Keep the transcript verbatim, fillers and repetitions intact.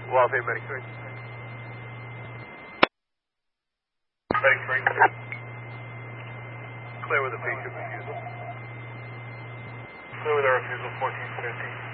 Wildfire Medic three. Medic three. Clear with a feature refusal. Clear with our refusal, fourteen fifty.